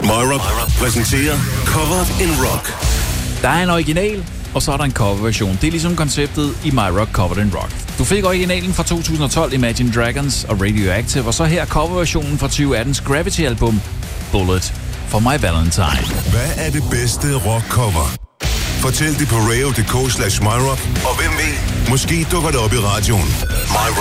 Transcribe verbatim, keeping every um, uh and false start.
MyRock præsenterer Covered in Rock. Der er en original, og så er der en coverversion. Det er ligesom konceptet i MyRock Covered in Rock. Du fik originalen fra to tusind og tolv, Imagine Dragons og Radioactive, og så her coverversionen fra tyve attens Gravity-album, Bullet for My Valentine. Hvad er det bedste rockcover? Fortæl det på radio punktum d k slash myrock, og hvem ved, måske dukker det op i radioen. MyRock.